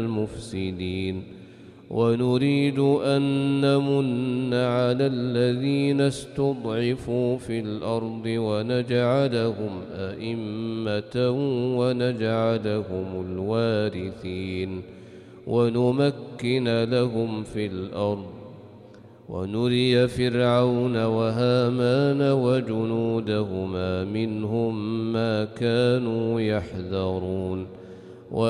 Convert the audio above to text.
المفسدين ونريد أن نمن على الذين استضعفوا في الأرض ونجعلهم أئمة ونجعلهم الوارثين ونمكن لهم في الأرض ونري فرعون وهامان وجنودهما منهم ما كانوا يحذرون